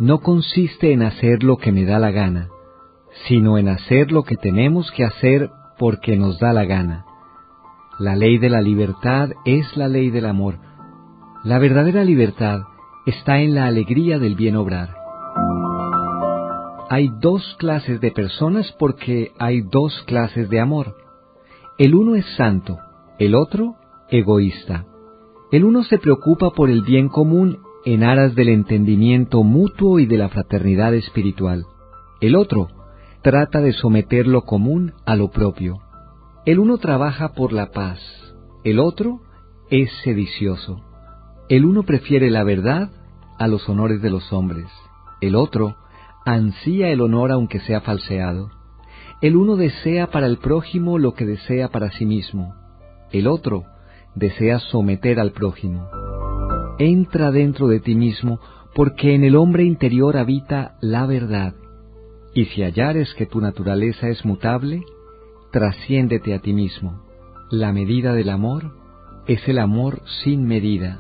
no consiste en hacer lo que me da la gana, sino en hacer lo que tenemos que hacer porque nos da la gana. La ley de la libertad es la ley del amor. La verdadera libertad está en la alegría del bien obrar. Hay dos clases de personas porque hay dos clases de amor. El uno es santo, el otro egoísta. El uno se preocupa por el bien común en aras del entendimiento mutuo y de la fraternidad espiritual. El otro trata de someter lo común a lo propio. El uno trabaja por la paz, el otro es sedicioso. El uno prefiere la verdad a los honores de los hombres, el otro ansía el honor aunque sea falseado. El uno desea para el prójimo lo que desea para sí mismo, el otro desea someter al prójimo. Entra dentro de ti mismo, porque en el hombre interior habita la verdad, y si hallares que tu naturaleza es mutable, trasciéndete a ti mismo. La medida del amor es el amor sin medida.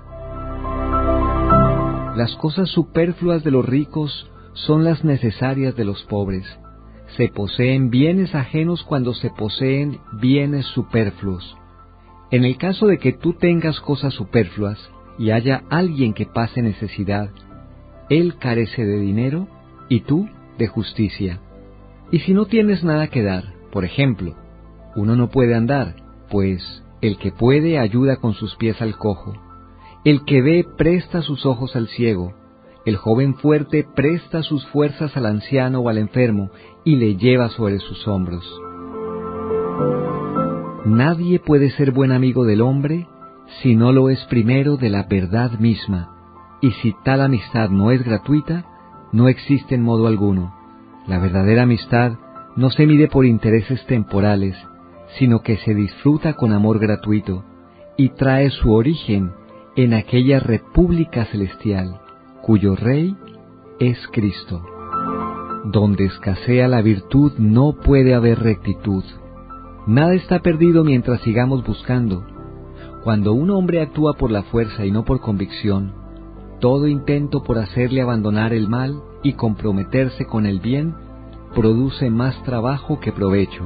Las cosas superfluas de los ricos son las necesarias de los pobres. Se poseen bienes ajenos cuando se poseen bienes superfluos. En el caso de que tú tengas cosas superfluas y haya alguien que pase necesidad, él carece de dinero y tú de justicia. Y si no tienes nada que dar, por ejemplo, uno no puede andar, pues el que puede ayuda con sus pies al cojo. El que ve presta sus ojos al ciego. El joven fuerte presta sus fuerzas al anciano o al enfermo y le lleva sobre sus hombros. Nadie puede ser buen amigo del hombre si no lo es primero de la verdad misma, y si tal amistad no es gratuita, no existe en modo alguno. La verdadera amistad no se mide por intereses temporales, sino que se disfruta con amor gratuito, y trae su origen en aquella república celestial, cuyo Rey es Cristo. Donde escasea la virtud no puede haber rectitud. Nada está perdido mientras sigamos buscando. Cuando un hombre actúa por la fuerza y no por convicción, todo intento por hacerle abandonar el mal y comprometerse con el bien produce más trabajo que provecho.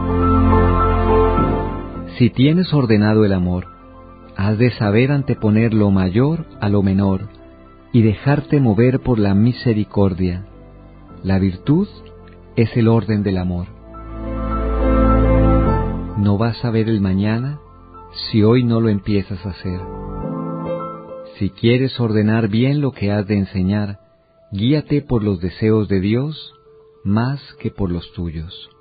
Si tienes ordenado el amor, has de saber anteponer lo mayor a lo menor y dejarte mover por la misericordia. La virtud es el orden del amor. No vas a ver el mañana si hoy no lo empiezas a hacer. Si quieres ordenar bien lo que has de enseñar, guíate por los deseos de Dios más que por los tuyos.